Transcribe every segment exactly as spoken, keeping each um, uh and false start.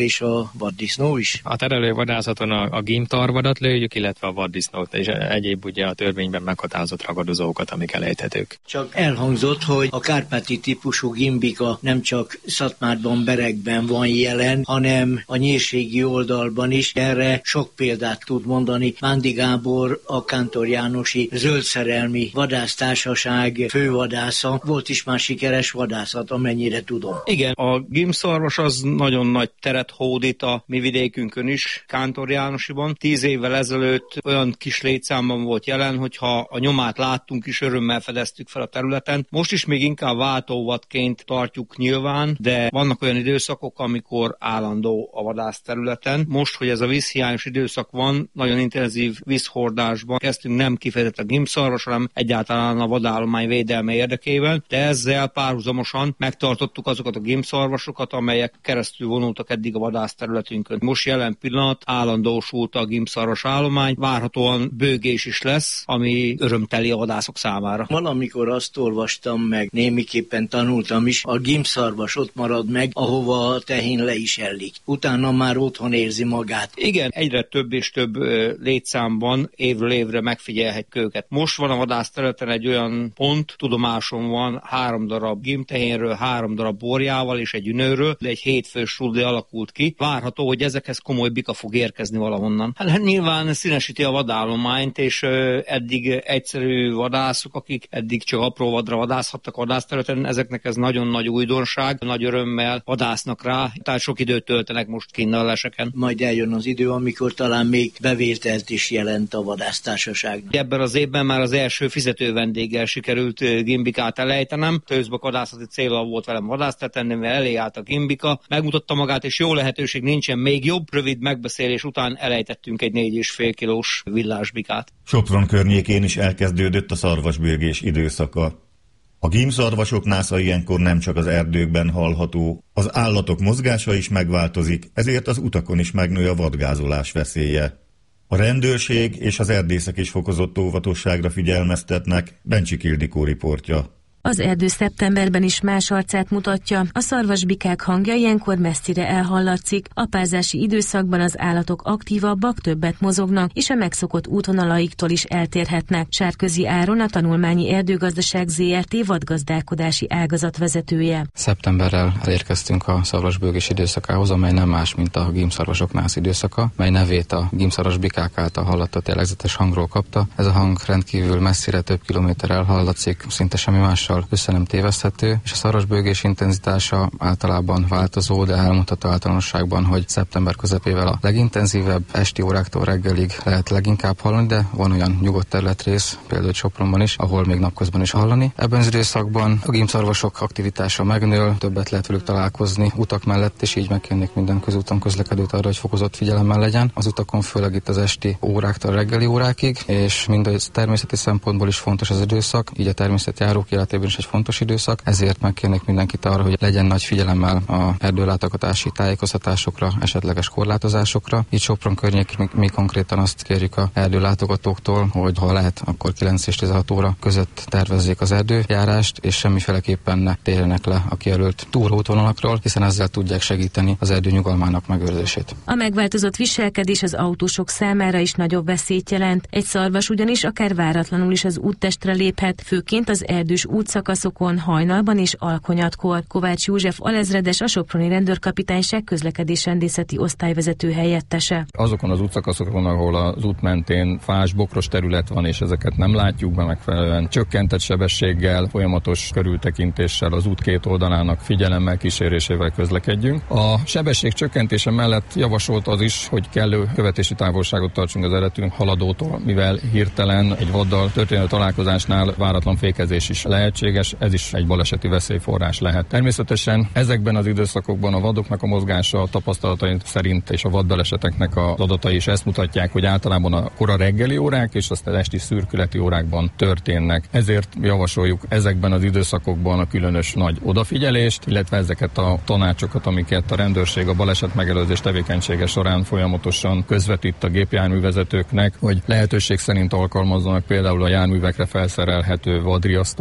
és a vaddisznó is. A terelő vadászaton a, a gímtarvadat lőjük, illetve a vaddisznót, és egyéb ugye a törvényben meghatározott ragadozókat, amik elejthetők. Csak elhangzott, hogy a kárpáti típusú gimbika nem csak Szatmárban, Berekben van jelen, hanem a nyírségi oldalban is. Erre sok példát tud mondani Mándi Gábor, a Kántor Jánosi Zöldszerelmi Vadásztársaság fővadásza. Volt is már sikeres vadászat, amennyire tudom. Igen, a gímszarvas az nagyon nagy teret hódít a mi vidékünkön is, Kántor Jánosiban. Tíz évvel ezelőtt olyan kis létszámban volt jelen, hogyha a nyomát láttunk is, örömmel fedeztük fel a területen. Most is még inkább váltóvadként tartjuk nyilván, de vannak olyan időszakok, amikor állandó a vadász területen. Most, hogy ez a vízhiányos időszak van, nagyon intenzív vízhordásban kezdtünk nem kifejezetten a gímszarvas, hanem egyáltalán a vadállomány védelme érdekében, de ezzel párhuzamosan megtartottuk azokat a gímszarvasokat, amelyek keresztül vonultak eddig a vadász területünkön. Most jelen pillanat állandósult a gímszarvas állomány, várhatóan bőgés is lesz, ami örömteli a vadászok számára. Valamikor azt olvastam meg, némiképpen tanultam is, a gímszarvas ott marad meg, ahova a tehén le is ellik. Utána már otthon érzi magát. Igen, egyre több és több ö, létszámban évről évre megfigyelhetjük őket. Most van a vadász területen egy olyan pont, tudomásom van, három darab gímtehénről, három darab borjával és egy ünőről, de egy hétfős rudi alakult ki. Várható, hogy ezekhez komoly bika fog érkezni valahonnan. Hát nyilván színesíti a vadállományt, és ö, eddig egyszerű vadászok, akik eddig csak apró vadra vadászhattak a vadászterületen, ezeknek ez nagyon nagy újdonság, nagy örömmel vadásznak rá, tehát sok időt töltenek most kinn a leseken. Majd eljön az idő, amikor talán még bevételt is jelent a vadásztársaságnak. Ebben az évben már az első fizető vendéggel sikerült gimbikát elejtenem. Tőzbök vadászati célra volt velem vadászterületen, mivel elé állt a gimbika, megmutatta magát, és jó lehetőség nincsen, még jobb, rövid megbeszélés után elejtettünk egy négy és fél kilós villásbikát. Sopron környékén is elkezdődött a szarvasbőgés időszaka. A gímszarvasok násza ilyenkor nem csak az erdőkben hallható, az állatok mozgása is megváltozik, ezért az utakon is megnő a vadgázolás veszélye. A rendőrség és az erdészek is fokozott óvatosságra figyelmeztetnek, Bencsik Ildikó riportja. Az erdő szeptemberben is más arcát mutatja, a szarvasbikák hangja ilyenkor messzire elhallatszik, a párzási időszakban az állatok aktívabbak, többet mozognak, és a megszokott útvonalaiktól is eltérhetnek. Sárközi Áron, a Tanulmányi Erdőgazdaság zé er té vadgazdálkodási ágazat vezetője. Szeptemberrel elérkeztünk a szarvasbőgés időszakához, amely nem más, mint a gímszarvasok nász időszaka, mely nevét a gímszarvasbikák által hallatott jellegzetes hangról kapta. Ez a hang rendkívül messzire, több kilométer elhallatszik, szinte semmi más össze nem téveszthető, és a szarvasbőgés intenzitása általában változó, de elmondható általánosságban, hogy szeptember közepével a legintenzívebb, esti óráktól reggelig lehet leginkább hallani, de van olyan nyugodt területrész, például Sopronban is, ahol még napközben is hallani. Ebben az időszakban a gímszarvasok aktivitása megnő, többet lehet velük találkozni utak mellett, és így megkérnék minden közúton közlekedőt arra, hogy fokozott figyelemmel legyen. Az utakon főleg itt az esti óráktól a reggeli órákig, és mind természeti szempontból is fontos az időszak, így a természeti járók életében is egy fontos időszak, ezért megkérnék mindenkit arra, hogy legyen nagy figyelemmel a erdőlátogatási tájékoztatásokra, esetleges korlátozásokra. Itt Sopron környékén mi, mi konkrétan azt kérjük a erdőlátogatóktól, hogy ha lehet, akkor kilenc és tizenhat óra között tervezzék az erdőjárást, és semmiféleképpen ne térjenek le a kijelölt túraútvonalakról, hiszen ezzel tudják segíteni az erdő nyugalmának megőrzését. A megváltozott viselkedés az autósok számára is nagyobb veszélyt jelent. Egy szarvas ugyanis akár váratlanul is az úttestre léphet, főként az erdős útszakaszokon, hajnalban és alkonyatkor. Kovács József alezredes, a soproni rendőrkapitányság közlekedésrendészeti osztályvezető helyettese. Azokon az útszakaszokon, ahol az út mentén fás, bokros terület van, és ezeket nem látjuk be megfelelően, csökkentett sebességgel, folyamatos körültekintéssel, az út két oldalának figyelemmel, kísérésével közlekedjünk. A sebesség csökkentése mellett javasolt az is, hogy kellő követési távolságot tartsunk az előttünk haladótól, mivel hirtelen egy vaddal történő találkozásnál váratlan fékezés is lehetséges, ez is egy baleseti veszélyforrás lehet. Természetesen ezekben az időszakokban a vadoknak a mozgása a tapasztalataink szerint és a vadbaleseteknek az adatai is ezt mutatják, hogy általában a kora reggeli órák és aztán esti szürkületi órákban történnek. Ezért javasoljuk ezekben az időszakokban a különös nagy odafigyelést, illetve ezeket a tanácsokat, amiket a rendőrség a baleset megelőzés tevékenysége során folyamatosan közvetít a gépjárművezetőknek, hogy lehetőség szerint alkalmazzanak például a járművekre felszerelhető vadriasztókat, amelyek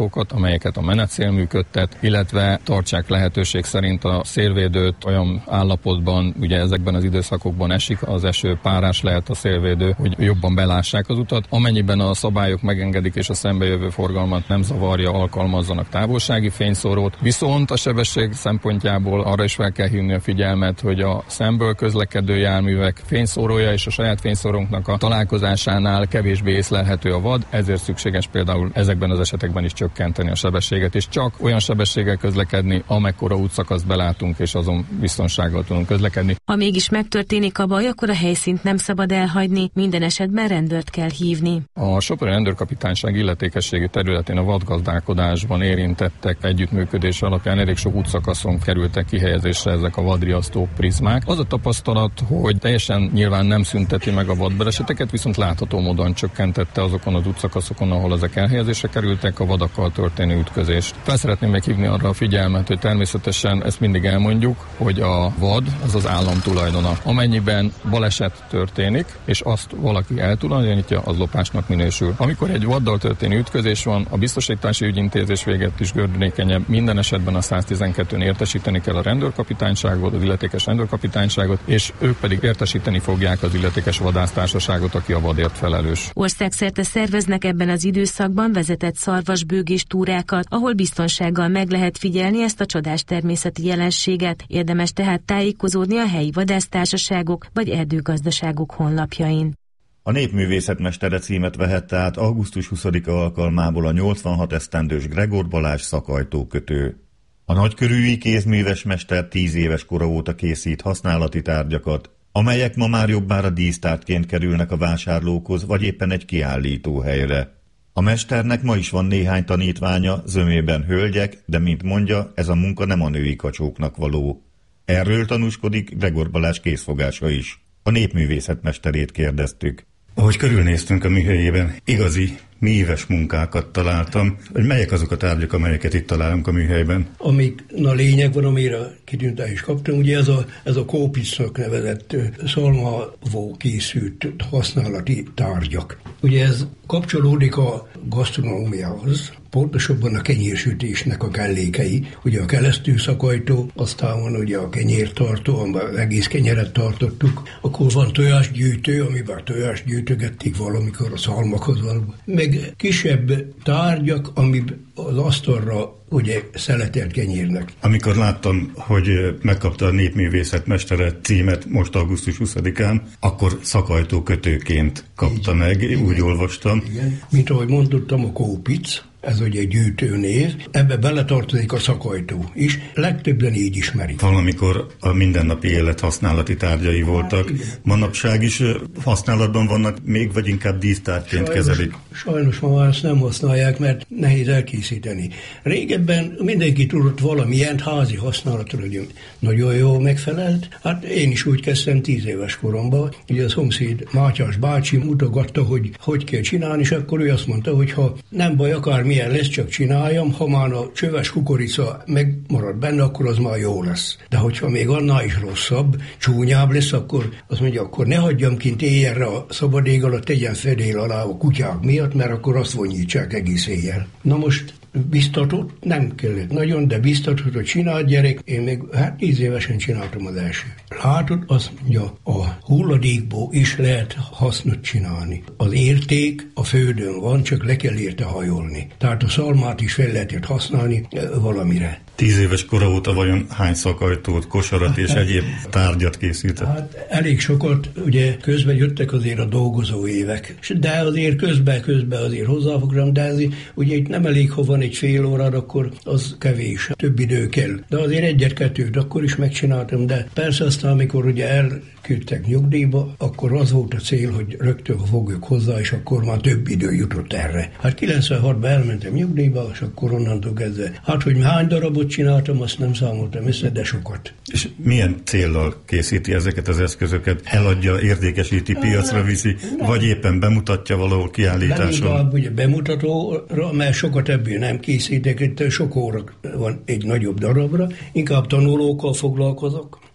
amelyeket a menetszél működtet, illetve tartsák lehetőség szerint a szélvédőt olyan állapotban, ugye ezekben az időszakokban esik az eső, párás lehet a szélvédő, hogy jobban belássák az utat. Amennyiben a szabályok megengedik és a szembejövő forgalmat nem zavarja, alkalmazzanak távolsági fényszórót. Viszont a sebesség szempontjából arra is fel kell hívni a figyelmet, hogy a szemből közlekedő járművek fényszórója és a saját fényszórónknak a találkozásánál kevésbé észlelhető a vad, ezért szükséges például ezekben az esetekben is csökkenteni a sebességet, és csak olyan sebességgel közlekedni, amekkora útszakaszt belátunk, és azon biztonsággal tudunk közlekedni. Ha mégis megtörténik a baj, akkor a helyszínt nem szabad elhagyni, minden esetben rendőrt kell hívni. A Sopron Rendőrkapitányság illetékességi területén a vadgazdálkodásban érintettek együttműködés alapján elég sok útszakaszon kerültek kihelyezésre ezek a vadriasztó prizmák. Az a tapasztalat, hogy teljesen nyilván nem szünteti meg a vadbaleseteket, viszont látható módon csökkentette azokon az útszakaszokon, ahol ezek elhelyezésre kerültek, a vadakkal történő ütközést. Fel szeretném meg hívni arra a figyelmet, hogy természetesen ezt mindig elmondjuk, hogy a vad az az állam tulajdona. Amennyiben baleset történik, és azt valaki eltulajdonítja, az lopásnak minősül. Amikor egy vaddal történő ütközés van, a biztosítási ügyintézés véget is gördülékenyebb. Minden esetben a száztizenkettőn értesíteni kell a rendőrkapitányságot, az illetékes rendőrkapitányságot, és ők pedig értesíteni fogják az illetékes vadásztársaságot, aki a vadért felelős. Országszerte szerveznek ebben az időszakban vezetett szarvasbőgés túrákat, ahol biztonsággal meg lehet figyelni ezt a csodás természeti jelenséget. Érdemes tehát tájékozódni a helyi vadásztársaságok vagy erdőgazdaságok honlapjain. A népművészetmestere címet vehette át augusztus huszadika alkalmából a nyolcvanhat esztendős Gregor Balázs szakajtókötő. A nagykörűi kézműves mester tíz éves kora óta készít használati tárgyakat, amelyek ma már jobbára dísztárgyként kerülnek a vásárlókhoz, vagy éppen egy kiállítóhelyre. A mesternek ma is van néhány tanítványa, zömében hölgyek, de mint mondja, ez a munka nem a női kacsóknak való. Erről tanúskodik Gregor Balázs készfogása is. A népművészetmesterét kérdeztük. Ahogy körülnéztünk a műhelyében, igazi, míves munkákat találtam. Hogy melyek azok a tárgyak, amelyeket itt találunk a műhelyben? Amik a lényeg van, amire kitüntetést kaptam, ugye ez a, ez a kópicnak nevezett szalmával készült használati tárgyak. Ugye ez kapcsolódik a gasztronómiához, pontosabban a kenyérsütésnek a kellékei. Ugye a kelesztő szakajtó, aztán van ugye a kenyértartó, amiben az egész kenyeret tartottuk. Akkor van tojásgyűjtő, amiben tojást gyűjtögették valamikor a szalmakhoz való. Meg kisebb tárgyak, ami az asztalra ugye szeletelt kenyérnek. Amikor láttam, hogy megkapta a népművészetmestere címet most augusztus huszadikán, akkor szakajtókötőként kapta igen, meg, igen, úgy olvastam. Igen. Mint ahogy mondottam, a kópic, ez ugye egy gyűjtőnév, ebbe beletartozik a szakajtó is, legtöbben így ismerik. Valamikor a mindennapi élet használati tárgyai voltak, hát, manapság is használatban vannak még, vagy inkább dísztárgyként kezelik? Sajnos ma már ezt nem használják, mert nehéz elkészíteni. Régebben mindenki tudott valamilyen házi használatra, hogy nagyon jól megfelelt. Hát én is úgy kezdtem tíz éves koromban, ugye a szomszéd Mátyás bácsi mutogatta, hogy hogy kell csinálni, és akkor ő azt mondta, hogy ha nem baj, akár milyen lesz, csak csináljam, ha már a csöves kukorica megmarad benne, akkor az már jó lesz. De hogyha még annál is rosszabb, csúnyább lesz, akkor azt mondja, akkor ne hagyjam kint éjjelre a szabad ég alatt, tegyen fedél alá a kutyák miatt, mert akkor azt vonyítsák egész éjjel. Na most biztatott, nem kellett nagyon, de biztatott, hogy csinált gyerek, én még hát tíz évesen csináltam az első. Látod, azt mondja, a hulladékból is lehet hasznot csinálni. Az érték a földön van, csak le kell érte hajolni. Tehát a szalmát is fel lehetett használni valamire. Tíz éves kora óta vajon hány szakajtót, kosarat és egyéb tárgyat készített? Hát elég sokat, ugye közben jöttek azért a dolgozó évek, de azért közben-közben azért hozzáfogtam, de azért ugye itt nem elég, ha van egy fél órád, akkor az kevés, több idő kell. De azért egyet-kettőt akkor is megcsináltam, de persze aztán, amikor ugye elküldtek nyugdíjba, akkor az volt a cél, hogy rögtön fogjuk hozzá, és akkor már több idő jutott erre. Hát kilencvenhatban elmentem nyugdíjba, és akkor onnantól kezdve. Hát, hogy hány darabot csináltam, azt nem számoltam össze, de sokat. És milyen céllal készíti ezeket az eszközöket? Eladja, értékesíti, piacra viszi, nem. Vagy éppen bemutatja valahol kiállításon? Leginkább ugye bemutatóra, mert sokat ebből nem készítek, itt sok óra van egy nagyobb darabra, inkább tanulókkal foglalkozok,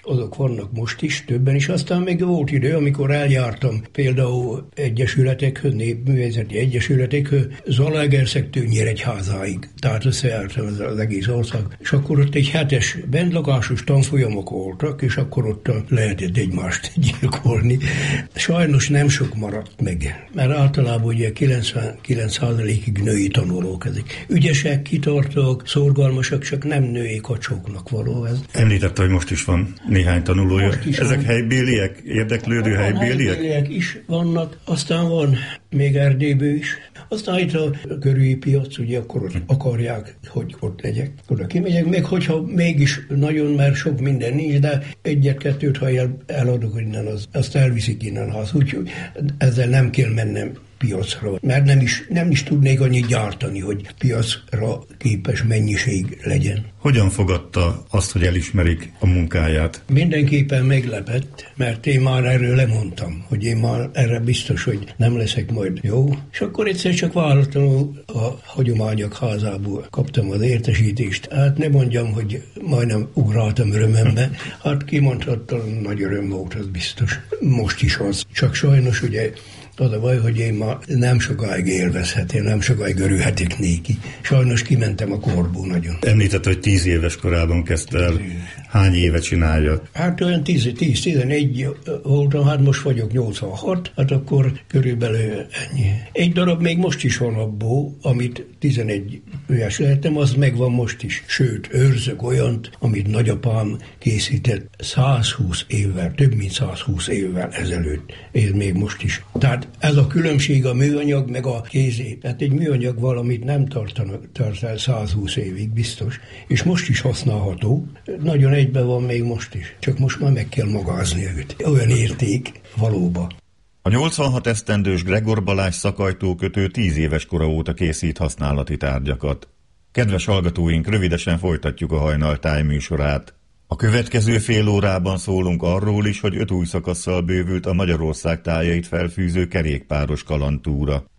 azok vannak most is, többen is. Aztán még volt idő, amikor eljártam például egyesületekhöz, népművészeti egyesületekhöz, Zalaegerszektől Nyíregyházáig. Tehát összejártam az egész ország. És akkor ott egy hetes bentlakásos tanfolyamok voltak, és akkor ott lehetett egymást gyilkolni. Sajnos nem sok maradt meg, mert általában ugye kilencvenkilenc százalékig női tanulók ezek. Ügyesek, kitartók, szorgalmasak, csak nem női kacsóknak való ez. Említette, hogy most is van néhány tanulója. Ezek van. Helybéliek? Érdeklődő van helybéliek? Helybéliek is vannak, aztán van még Erdélyből is. Aztán itt a körüli piac, ugye akkor ott akarják, hogy ott legyek. Oda kimegyek, még hogyha mégis nagyon, mert sok minden nincs, de egyet-kettőt, ha el, eladok innen, az, azt elviszik innen haza. Úgyhogy ezzel nem kell mennem piacra, mert nem is, nem is tudnék annyit gyártani, hogy piacra képes mennyiség legyen. Hogyan fogadta azt, hogy elismerik a munkáját? Mindenképpen meglepett, mert én már erről lemondtam, hogy én már erre biztos, hogy nem leszek majd jó. És akkor egyszer csak váratlanul a hagyományok házából kaptam az értesítést. Hát ne mondjam, hogy majdnem ugráltam örömembe. Hát kimondhattam, nagy öröm volt, az biztos. Most is az. Csak sajnos ugye az a baj, hogy én ma nem sokáig élvezhetem, nem sokáig örülhetek néki. Sajnos kimentem a korból nagyon. Említett, hogy tíz éves korában kezdte el. Hány éve csinálja? Hát olyan tíz-tizenegy voltam, hát most vagyok nyolcvanhat, hát akkor körülbelül ennyi. Egy darab még most is van abból, amit tizenegy éves lehettem, az megvan most is. Sőt, őrzök olyant, amit nagyapám készített százhúsz évvel, több mint százhúsz évvel ezelőtt. Ez még most is. Tehát ez a különbség a műanyag meg a kézé. Tehát egy műanyag valamit nem tartanak, tart el százhúsz évig biztos, és most is használható. Nagyon egyben van még most is. Csak most már meg kell magázni őt. Olyan érték valóban. A nyolcvanhat esztendős Gregor Balázs szakajtókötő tíz éves kora óta készít használati tárgyakat. Kedves hallgatóink, rövidesen folytatjuk a Hajnaltáj műsorát. A következő fél órában szólunk arról is, hogy öt új szakasszal bővült a Magyarország tájait felfűző kerékpáros kalandtúra.